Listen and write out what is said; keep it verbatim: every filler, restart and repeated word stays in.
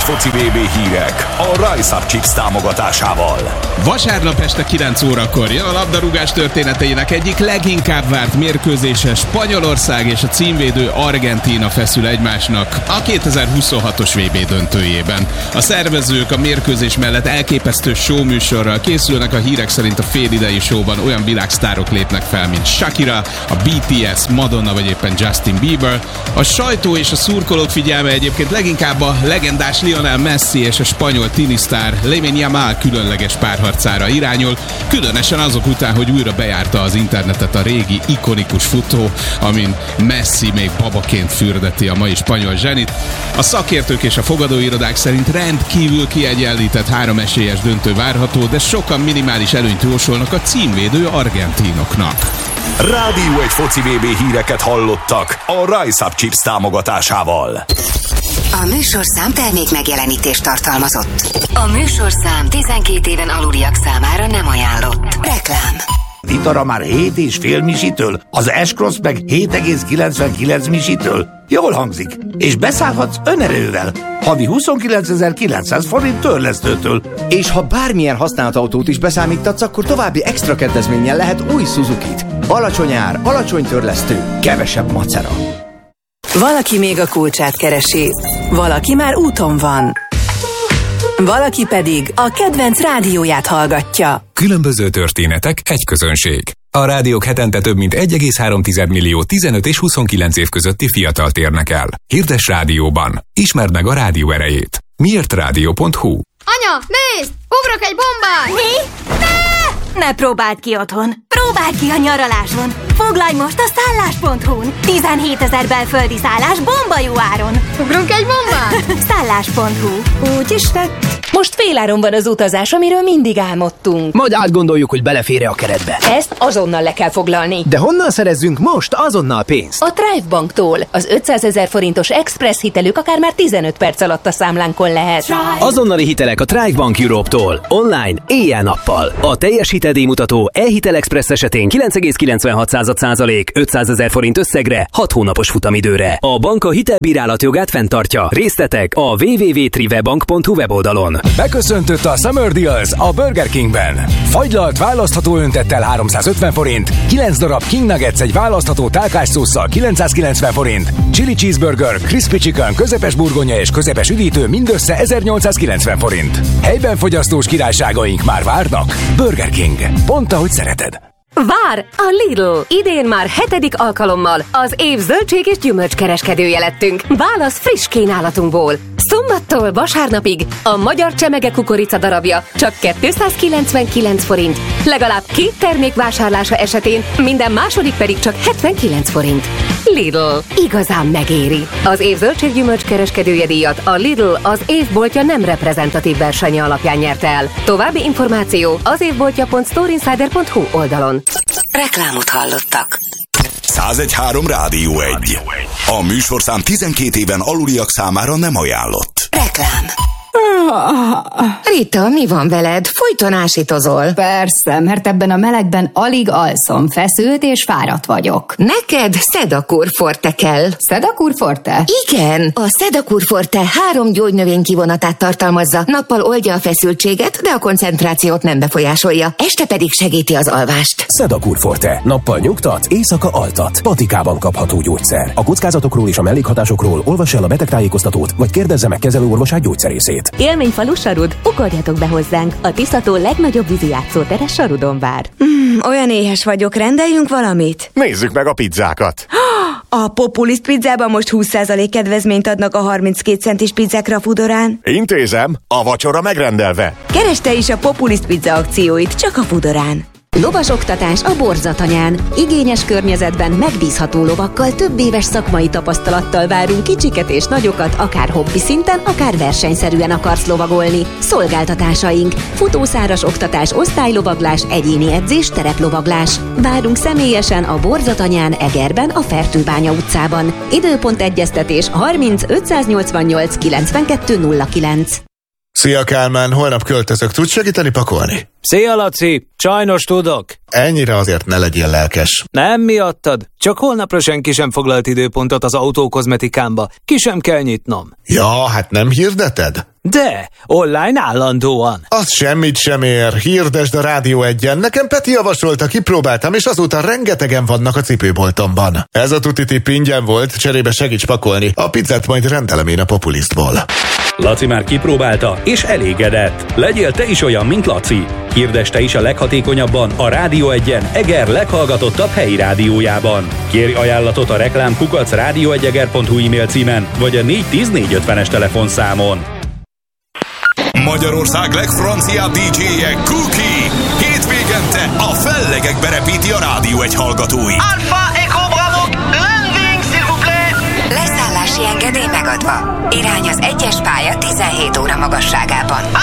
foci vé bé hírek a Rise Up Chips támogatásával. Vasárnap este kilenc órakor jön a labdarúgás történeteinek egyik leginkább várt mérkőzése. Spanyolország és a címvédő Argentína feszül egymásnak a kétezer-huszonhatos vé bé döntőjében. A szervezők a mérkőzés mellett elképesztő show műsorral készülnek, a hírek szerint a félidei showban olyan világsztárok lépnek fel, mint Shakira, a bé té es, Madonna vagy éppen Justin Bieber. A sajtó és a szurkolók figyelme egyébként leginkább a legendás Lionel Messi és a spanyol tinisztár Lamine Yamal különleges párharcára irányul, különösen azok után, hogy újra bejárta az internetet a régi ikonikus futó, amin Messi még babaként fürdeti a mai spanyol zsenit. A szakértők és a fogadóirodák szerint rendkívül kiegyenlített három esélyes döntő várható, de sokan minimális előnyt jósolnak a címvédő argentinoknak. Rádió egy foci vé bé híreket hallottak a Rise Up Chips támogatásával. A műsorszám termék megjelenítést tartalmazott. A műsorszám tizenkét éven aluliak számára nem ajánlott. Reklám. Vitara már hét és fél misitől, az S-Cross meg hét egész kilencvenkilenc misitől. Jól hangzik, és beszállhatsz önerővel. Havi huszonkilencezer-kilencszáz forint törlesztőtől. És ha bármilyen használt autót is beszámítatsz, akkor további extra kedvezménnyel lehet új Suzukit. Alacsony ár, alacsony törlesztő, kevesebb macera. Valaki még a kulcsát keresi, valaki már úton van, valaki pedig a kedvenc rádióját hallgatja. Különböző történetek, egy közönség. A rádiók hetente több mint egy egész három millió tizenöt és huszonkilenc év közötti fiatalt érnek el. Hirdess rádióban. Ismerd meg a rádió erejét. miért rádió pont hu. Anya, nézd! Ugrok egy bombát! Mi? Ne! Ne próbáld ki otthon! Próbáld ki a nyaraláson! Foglalj most a szállás pont hu-n! tizenhétezer belföldi szállás bomba jó áron! Ugrunk egy bombát? szállás pont hu. Úgy is lett. Most féláron van az utazás, amiről mindig álmodtunk. Majd átgondoljuk, hogy belefér-e a keretbe. Ezt azonnal le kell foglalni. De honnan szerezzünk most azonnal pénzt? A Thrive Banktól. Az ötszázezer forintos express hitelük akár már tizenöt perc alatt a számlánkon lehet. Thrive. Azonnali hitelek a Thrive Bank Europe-tól. Online, éjjel-nappal. A teljes hiteldíjmutató e-hitel express esetén kilenc egész kilencvenhat százalék ötszázezer forint összegre, hat hónapos futamidőre. A bank a hitelbírálat jogát fenntartja. Részletek a double-u double-u double-u pont trivebank pont hu weboldalon. Beköszöntött a Summer Deals a Burger Kingben. Fagylalt választható öntettel háromszázötven forint, kilenc darab King Nuggets egy választható tálkás szósszal kilencszázkilencven forint, Chili Cheeseburger, Crispy Chicken, közepes burgonya és közepes üdítő mindössze ezernyolcszázkilencven forint. Helyben fogyasztós királyságaink már várnak. Burger King. Pont ahogy szereted. Vár a Lidl! Idén már hetedik alkalommal az év zöldség és gyümölcskereskedője lettünk. Válasz friss kínálatunkból. Szombattól vasárnapig a magyar csemege kukorica darabja csak kétszázkilencvenkilenc forint. Legalább két termék vásárlása esetén minden második pedig csak hetvenkilenc forint. Lidl. Igazán megéri. Az év zöldség-gyümölcs kereskedője díjat a Lidl az évboltja nem reprezentatív versenye alapján nyerte el. További információ az évboltja pont storeinsider pont hu oldalon. Reklámot hallottak. száz egy pont három Rádió egy. A műsorszám tizenkét éven aluliak számára nem ajánlott. Reklám. Rita, mi van veled? Folyton ásítozol. Persze, mert ebben a melegben alig alszom, feszült és fáradt vagyok. Neked Sedakur Forte kell. Sedakur Forte? Igen, a Sedakur Forte három gyógynövény kivonatát tartalmazza. Nappal oldja a feszültséget, de a koncentrációt nem befolyásolja. Este pedig segíti az alvást. Sedakur Forte. Nappal nyugtat, éjszaka altat. Patikában kapható gyógyszer. A kockázatokról és a mellékhatásokról olvass el a betegtájékoztatót, vagy kérdezze meg kezelőorvosát gyógyszerészét. Élményfalu Sarud? Ugorjatok be hozzánk! A Tiszató legnagyobb vízi játszótere Sarudon vár. Mm, olyan éhes vagyok, rendeljünk valamit? Nézzük meg a pizzákat! A Populist pizzában most húsz százalék kedvezményt adnak a harminckét centis pizzákra a Foodorán. Intézem, a vacsora megrendelve. Keresd te is a Populist pizza akcióit, csak a Foodorán. Lovas oktatás a Borzatanyán. Igényes környezetben megbízható lovakkal több éves szakmai tapasztalattal várunk kicsiket és nagyokat, akár hobbi szinten, akár versenyszerűen akarsz lovagolni. Szolgáltatásaink: futószáras oktatás, osztálylovaglás, egyéni edzés, tereplovaglás. Várunk személyesen a Borzatanyán, Egerben, a Fertőbánya utcában. Időpont egyeztetés harminc ötszáznyolcvannyolc kilencvenkettő nulla kilenc. Szia Kálmán, holnap költözök, tudsz segíteni pakolni? Szia Laci, sajnos tudok. Ennyire azért ne legyél lelkes. Nem miattad, csak holnapra senki sem foglalt időpontot az autókozmetikámba, ki sem kell nyitnom. Ja, hát nem hirdeted? De, online állandóan. Az semmit sem ér, hirdesd a Rádió egyen. Nekem Peti javasolta, kipróbáltam, és azóta rengetegen vannak a cipőboltomban. Ez a tuti tipp ingyen volt, cserébe segíts pakolni. A pizzát majd rendelem én a Populistból. Laci már kipróbálta, és elégedett. Legyél te is olyan, mint Laci. Hirdesd te is a leghatékonyabban a Rádió egyen Eger leghallgatottabb helyi rádiójában. Kérj ajánlatot a reklám kukac rádióegyeger pont hu e-mail címen, vagy a négy tíz négy ötvenes telefonszámon. Magyarország legfranciább dé dzséje Cookie. Hétvégente a fellegekbe repíti a Rádió egy hallgatói. Alpha Echo Bravo, landing s'il vous plaît. Leszállási engedély megadva. Irány az egyes pálya tizenhét óra magasságában.